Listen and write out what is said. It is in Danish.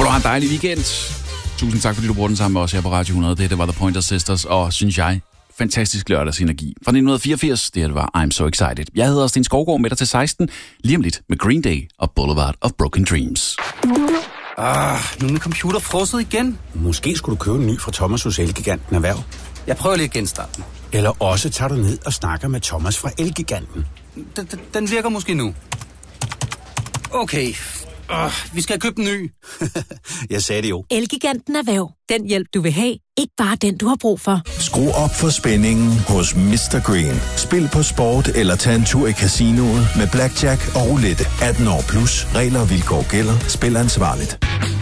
Håber, du har en dejlig weekend. Tusind tak, fordi du bruger den sammen med os her på Radio 100. Det var The Pointer Sisters, og synes jeg, fantastisk lørdagsenergi. Fra 1984, det var I'm So Excited. Jeg hedder Sten Skovgaard, med dig til 16. Lige om lidt med Green Day og Boulevard of Broken Dreams. Nu er min computer frosset igen. Måske skulle du købe en ny fra Thomas hos Elgiganten Erhverv. Jeg prøver lige at genstarte den. Eller også tager du ned og snakker med Thomas fra Elgiganten. Den virker måske nu. Okay. Vi skal have købt en ny. Jeg sagde det jo. Elgiganten Erhverv. Den hjælp, du vil have. Ikke bare den, du har brug for. Skru op for spændingen hos Mr. Green. Spil på sport eller tag en tur i casinoet med blackjack og roulette. 18 år plus. Regler og vilkår gælder. Spil ansvarligt.